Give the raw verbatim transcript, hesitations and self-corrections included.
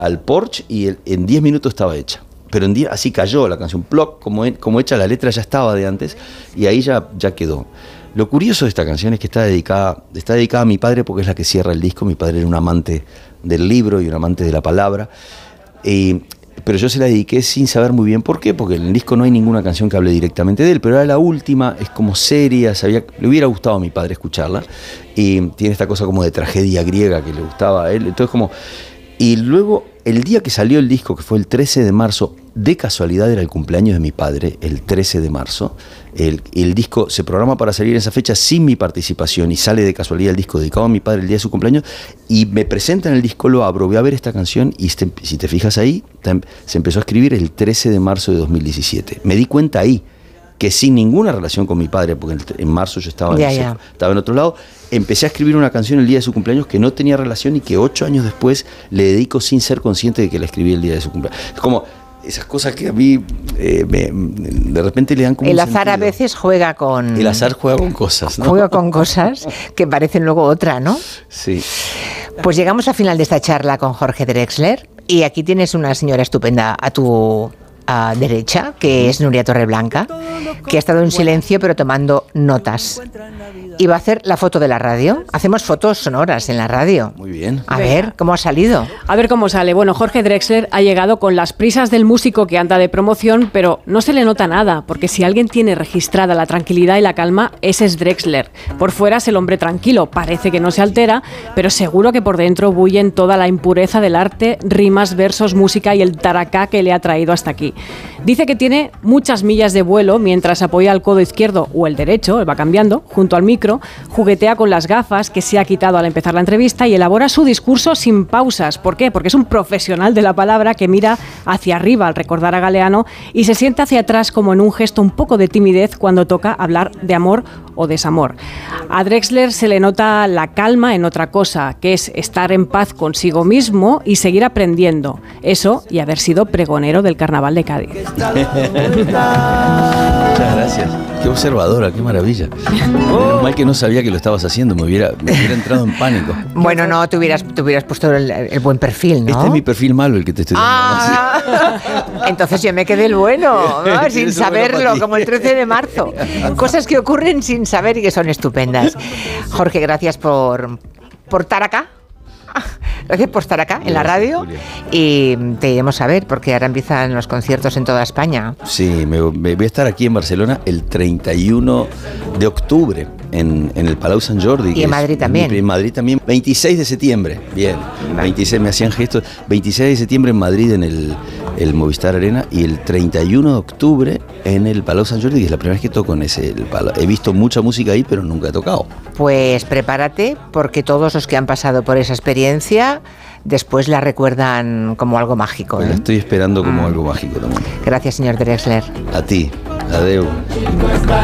al porche y el, en diez minutos estaba hecha. Pero en diez, así cayó la canción, ploc, como, como hecha, la letra ya estaba de antes y ahí ya, ya quedó. Lo curioso de esta canción es que está dedicada, está dedicada a mi padre porque es la que cierra el disco. Mi padre era un amante del libro y un amante de la palabra. Y, pero yo se la dediqué sin saber muy bien por qué, porque en el disco no hay ninguna canción que hable directamente de él, pero era la última, es como seria, sabía, le hubiera gustado a mi padre escucharla, y tiene esta cosa como de tragedia griega que le gustaba a él, entonces como... Y luego, el día que salió el disco, que fue el trece de marzo, de casualidad era el cumpleaños de mi padre, el trece de marzo. El, el disco se programa para salir en esa fecha sin mi participación y sale de casualidad el disco dedicado a mi padre el día de su cumpleaños. Y me presentan el disco, lo abro, voy a ver esta canción y este, si te fijas ahí, se empezó a escribir el trece de marzo de dos mil diecisiete. Me di cuenta ahí que sin ninguna relación con mi padre, porque en marzo yo estaba, ya, en, ya. estaba en otro lado, empecé a escribir una canción el día de su cumpleaños que no tenía relación y que ocho años después le dedico sin ser consciente de que la escribí el día de su cumpleaños. Es como esas cosas que a mí eh, me, de repente le dan como el un azar sentido. A veces juega con... El azar juega con cosas, ¿no? Juega con cosas que parecen luego otra, ¿no? Sí. Pues llegamos al final de esta charla con Jorge Drexler y aquí tienes una señora estupenda a tu... a derecha, que es Nuria Torreblanca, que ha estado en silencio pero tomando notas. Y va a hacer la foto de la radio. Hacemos fotos sonoras en la radio. Muy bien. A ver, ¿cómo ha salido? A ver cómo sale. Bueno, Jorge Drexler ha llegado con las prisas del músico que anda de promoción, pero no se le nota nada, porque si alguien tiene registrada la tranquilidad y la calma, ese es Drexler. Por fuera es el hombre tranquilo, parece que no se altera, pero seguro que por dentro bullen toda la impureza del arte, rimas, versos, música y el taracá que le ha traído hasta aquí. Dice que tiene muchas millas de vuelo mientras apoya el codo izquierdo o el derecho, él va cambiando, junto al micro, juguetea con las gafas que se ha quitado al empezar la entrevista y elabora su discurso sin pausas. ¿Por qué? Porque es un profesional de la palabra que mira hacia arriba al recordar a Galeano y se sienta hacia atrás como en un gesto un poco de timidez cuando toca hablar de amor o desamor. A Drexler se le nota la calma en otra cosa, que es estar en paz consigo mismo y seguir aprendiendo. Eso y haber sido pregonero del Carnaval de Cádiz. Muchas gracias. Qué observadora, qué maravilla. Menos mal que no sabía que lo estabas haciendo, me hubiera, me hubiera entrado en pánico. Bueno, no, te hubieras, te hubieras puesto el, el buen perfil, ¿no? Este es mi perfil malo, el que te estoy dando. Ah, entonces yo me quedé el bueno, ¿no? Sin saberlo, bueno como el trece de marzo. Cosas que ocurren sin saber y que son estupendas. Jorge, gracias por, por estar acá. Gracias por estar acá en la radio y te iremos a ver porque ahora empiezan los conciertos en toda España. Sí, me, me voy a estar aquí en Barcelona el treinta y uno de octubre en, en el Palau Sant Jordi. Y en Madrid también. En Madrid también, veintiséis de septiembre, bien, veintiséis, me hacían gestos, veintiséis de septiembre en Madrid en el, el Movistar Arena y el treinta y uno de octubre en el Palau Sant Jordi, que es la primera vez que toco en ese el Palau. He visto mucha música ahí, pero nunca he tocado. Pues prepárate porque todos los que han pasado por esa experiencia después la recuerdan como algo mágico. Pues ¿eh? la estoy esperando como mm. algo mágico también. Gracias, señor Drexler. A ti. Adeu.